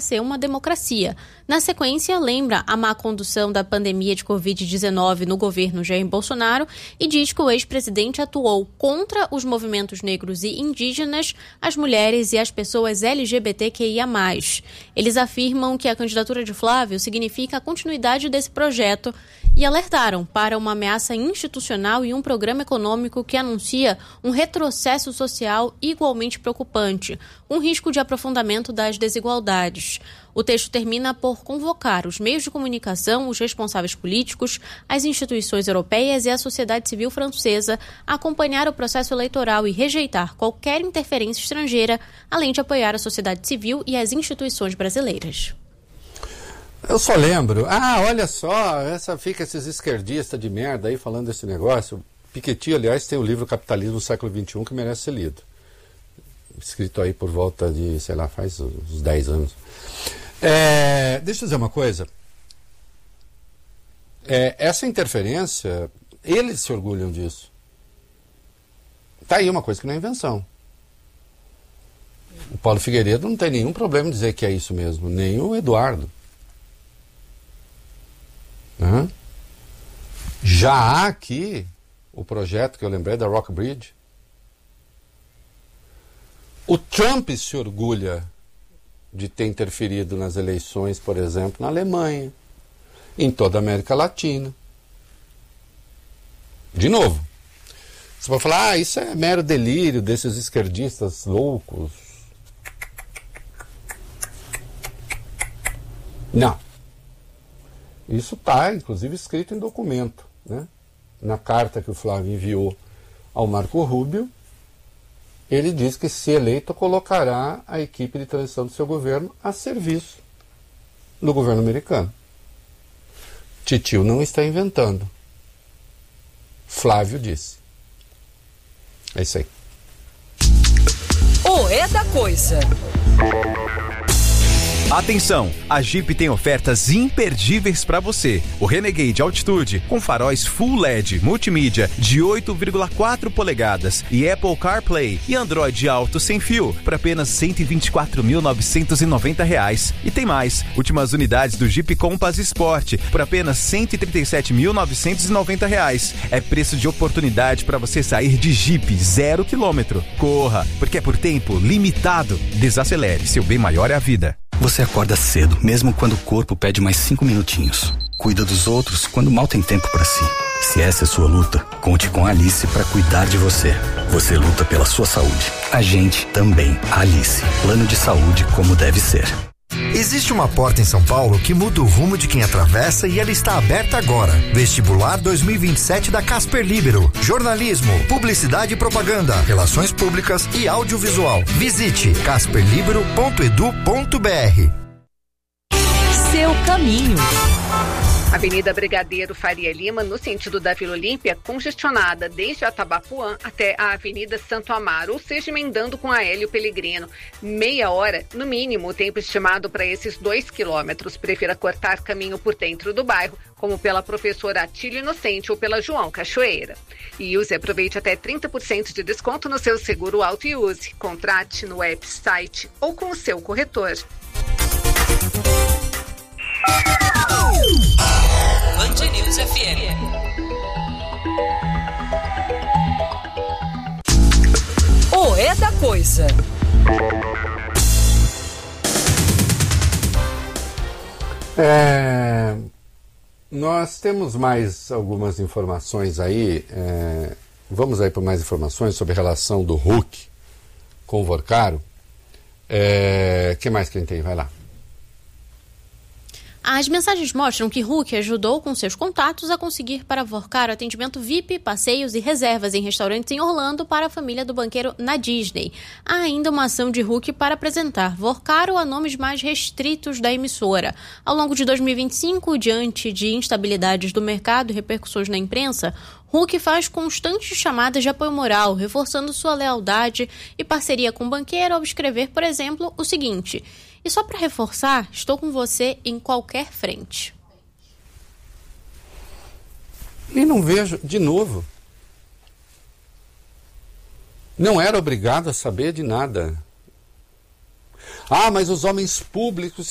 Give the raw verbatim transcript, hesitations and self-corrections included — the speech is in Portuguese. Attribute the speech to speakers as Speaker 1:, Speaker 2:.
Speaker 1: a ser uma democracia. Na sequência, lembra a má condução da pandemia de covid dezenove no governo Jair Bolsonaro e diz que o ex-presidente atuou contra os movimentos negros e indígenas, as mulheres e as pessoas L G B T Q I A mais. Eles afirmam que a candidatura de Flávio significa a continuidade desse projeto e alertaram para uma ameaça institucional e um programa econômico que anuncia um retrocesso social igualmente preocupante, um risco de aprofundamento das desigualdades. O texto termina por convocar os meios de comunicação, os responsáveis políticos, as instituições europeias e a sociedade civil francesa a acompanhar o processo eleitoral e rejeitar qualquer interferência estrangeira, além de apoiar a sociedade civil e as instituições brasileiras.
Speaker 2: Eu só lembro, ah, olha só, essa fica esses esquerdistas de merda aí falando desse negócio. Piketty, aliás, tem o livro Capitalismo do século vinte e um que merece ser lido. Escrito aí por volta de, sei lá, faz uns dez anos. É, deixa eu dizer uma coisa. É, essa interferência, eles se orgulham disso. Tá aí uma coisa que não é invenção. O Paulo Figueiredo não tem nenhum problema em dizer que é isso mesmo, nem o Eduardo. Uhum. Já há aqui o projeto que eu lembrei da Rockbridge. O Trump se orgulha de ter interferido nas eleições, por exemplo, na Alemanha, em toda a América Latina. De novo, você pode falar, ah, isso é mero delírio desses esquerdistas loucos. Não. Isso está, inclusive, escrito em documento, né? Na carta que o Flávio enviou ao Marco Rubio, ele diz que, se eleito, colocará a equipe de transição do seu governo a serviço do governo americano. Titio não está inventando. Flávio disse. É isso aí.
Speaker 3: O É da Coisa.
Speaker 4: Atenção, a Jeep tem ofertas imperdíveis para você. O Renegade Altitude com faróis Full L E D multimídia de oito vírgula quatro polegadas e Apple CarPlay e Android Auto sem fio por apenas cento e vinte e quatro mil novecentos e noventa reais. E tem mais, últimas unidades do Jeep Compass Sport por apenas cento e trinta e sete mil novecentos e noventa reais. É preço de oportunidade para você sair de Jeep zero quilômetro. Corra, porque é por tempo limitado. Desacelere, seu bem maior é a vida.
Speaker 5: Você acorda cedo, mesmo quando o corpo pede mais cinco minutinhos. Cuida dos outros quando mal tem tempo para si. Se essa é sua luta, conte com a Alice para cuidar de você. Você luta pela sua saúde. A gente também. Alice. Plano de saúde como deve ser.
Speaker 6: Existe uma porta em São Paulo que muda o rumo de quem atravessa e ela está aberta agora. Vestibular dois mil e vinte e sete da Casper Libero. Jornalismo, publicidade e propaganda, relações públicas e audiovisual. Visite casper libero ponto edu ponto br.
Speaker 3: Seu caminho.
Speaker 7: Avenida Brigadeiro Faria Lima, no sentido da Vila Olímpia, congestionada desde Atabapuã até a Avenida Santo Amaro, ou seja, emendando com a Hélio Pellegrino. Meia hora, no mínimo, o tempo estimado para esses dois quilômetros. Prefira cortar caminho por dentro do bairro, como pela Professora Atílio Inocente ou pela João Cachoeira. E use e aproveite até trinta por cento de desconto no seu seguro auto e use. Contrate no website ou com o seu corretor.
Speaker 3: Band News F M. O É da Coisa.
Speaker 2: É, nós temos mais algumas informações aí. É, vamos aí para mais informações sobre a relação do Huck com o Vorcaro. O é, que mais que a gente tem? Vai lá.
Speaker 1: As mensagens mostram que Huck ajudou com seus contatos a conseguir para Vorcaro atendimento V I P, passeios e reservas em restaurantes em Orlando para a família do banqueiro na Disney. Há ainda uma ação de Huck para apresentar Vorcaro a nomes mais restritos da emissora. Ao longo de dois mil e vinte e cinco, diante de instabilidades do mercado e repercussões na imprensa, Huck faz constantes chamadas de apoio moral, reforçando sua lealdade e parceria com o banqueiro ao escrever, por exemplo, o seguinte: e só para reforçar, estou com você em qualquer frente.
Speaker 2: E não vejo, de novo, não era obrigado a saber de nada. Ah, mas os homens públicos